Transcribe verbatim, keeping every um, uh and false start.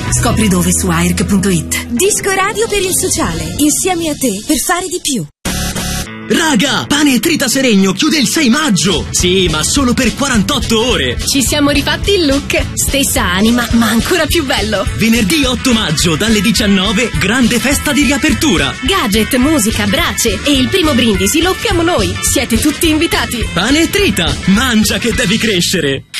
Scopri dove su airc punto it. Disco Radio per il sociale, insieme a te per fare di più. Raga, Pane e Trita Seregno chiude il sei maggio. Sì, ma solo per quarantotto ore. Ci siamo rifatti il look. Stessa anima, ma ancora più bello. Venerdì otto maggio dalle diciannove, grande festa di riapertura. Gadget, musica, brace e il primo brindisi lo offriamo noi. Siete tutti invitati. Pane e Trita, mangia che devi crescere.